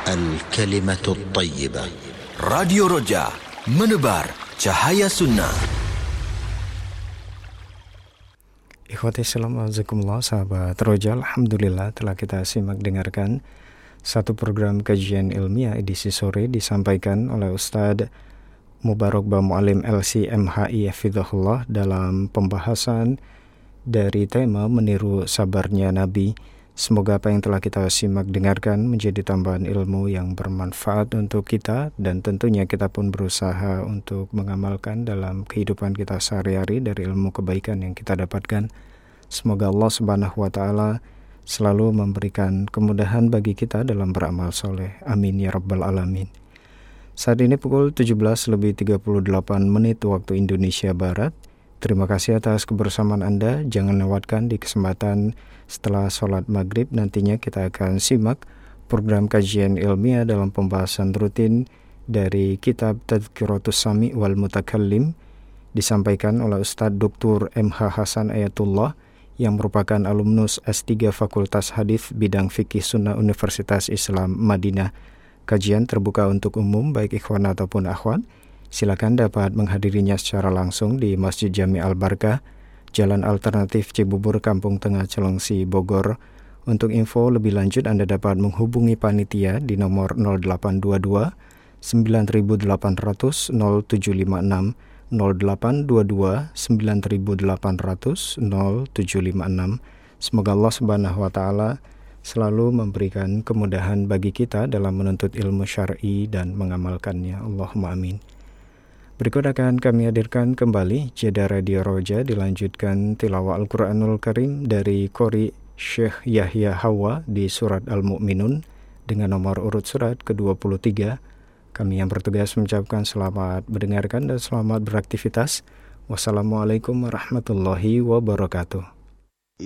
الكلمة الطيبة. Radio Roja, menebar cahaya sunnah. Ikhwati salam azakumullah, sahabat Roja, alhamdulillah telah kita simak dengarkan satu program kajian ilmiah edisi sore disampaikan oleh Ustadz Mubarak Ba Mu'alim LC MHI Hafizahullah dalam pembahasan dari tema meniru sabarnya Nabi. Semoga apa yang telah kita simak dengarkan menjadi tambahan ilmu yang bermanfaat untuk kita, dan tentunya kita pun berusaha untuk mengamalkan dalam kehidupan kita sehari-hari dari ilmu kebaikan yang kita dapatkan. Semoga Allah Subhanahu wa Ta'ala selalu memberikan kemudahan bagi kita dalam beramal soleh. Amin ya rabbal alamin. Saat ini pukul 17:38 waktu Indonesia Barat. Terima kasih atas kebersamaan Anda. Jangan lewatkan di kesempatan setelah sholat maghrib, nantinya kita akan simak program kajian ilmiah dalam pembahasan rutin dari kitab Tadhkiratus Sami' wal Mutakallim, disampaikan oleh Ustadz Dr. MH Hasan Ayatullah yang merupakan alumnus S3 Fakultas Hadits bidang Fikih Sunnah Universitas Islam Madinah. Kajian terbuka untuk umum baik ikhwan ataupun akhwat. Silakan dapat menghadirinya secara langsung di Masjid Jami Al-Barkah, Jalan Alternatif Cibubur, Kampung Tengah, Cilengsi, Bogor. Untuk info lebih lanjut Anda dapat menghubungi panitia di nomor 0822 9800 0756, 0822 9800 0756. Semoga Allah Subhanahu wa Ta'ala selalu memberikan kemudahan bagi kita dalam menuntut ilmu syar'i dan mengamalkannya. Allahumma amin. Berikut akan kami hadirkan kembali jeda Radio Roja, dilanjutkan tilawah Al-Quranul Karim dari Qori Syekh Yahya Hawa di surat Al-Mu'minun dengan nomor urut surat ke-23. Kami yang bertugas mengucapkan selamat mendengarkan dan selamat beraktivitas. Wassalamualaikum warahmatullahi wabarakatuh.